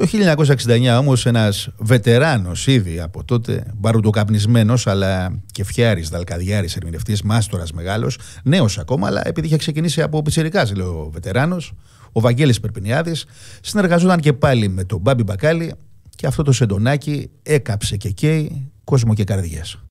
Το 1969 όμως ένας βετεράνος ήδη από τότε, μπαρουτοκαπνισμένος αλλά και φιάρης, δαλκαδιάρης, ερμηνευτής, μάστορας μεγάλος, νέος ακόμα, αλλά επειδή είχε ξεκινήσει από πιτσιρικάς, λέει ο βετεράνος, ο Βαγγέλης Περπινιάδης, συνεργαζόταν και πάλι με τον Μπάμπη Μπακάλι και αυτό το σεντονάκι έκαψε και καίει κόσμο και καρδιές.